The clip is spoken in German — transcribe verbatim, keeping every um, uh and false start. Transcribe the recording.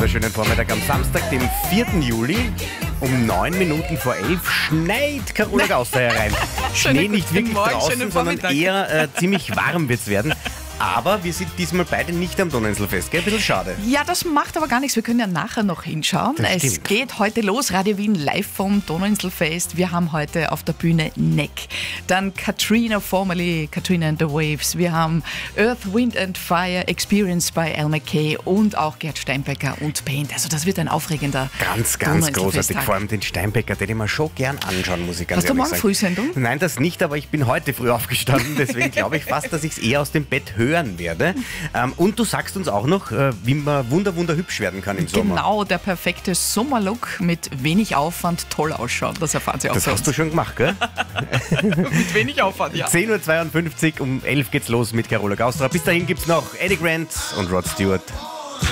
wunderschönen Vormittag am Samstag, dem vierten Juli. Um neun Minuten vor elf schneit Carola Gauster herein. Schnee nicht wirklich Morgen, draußen, sondern eher äh, ziemlich warm wird es werden. Aber wir sind diesmal beide nicht am Donauinselfest, gell? Ein bisschen schade. Ja, das macht aber gar nichts. Wir können ja nachher noch hinschauen. Das es stimmt. geht heute los, Radio Wien live vom Donauinselfest. Wir haben heute auf der Bühne Neck. Dann Katrina, formerly Katrina and the Waves. Wir haben Earth, Wind and Fire, Experienced by Al McKay und auch Gerd Steinbecker und Band. Also das wird ein aufregender Ganz, ganz großartig. Donauinselfesttag. Vor allem den Steinbecker, den ich mir schon gern anschauen muss. Ich ganz Hast du ehrlich morgen sagen. Frühsendung? Nein, das nicht, aber ich bin heute früh aufgestanden. Deswegen glaube ich fast, dass ich es eher aus dem Bett hören werde. Ähm, und du sagst uns auch noch, äh, wie man wunder, wunder hübsch werden kann im Sommer. Genau, der perfekte Sommerlook mit wenig Aufwand toll ausschauen. Das erfahren Sie auch Das bei hast uns. du schon gemacht, gell? Mit wenig Aufwand, ja. zehn Uhr zweiundfünfzig, um elf geht's los mit Carola Gauster. Bis dahin gibt's noch Eddie Grant und Rod Stewart.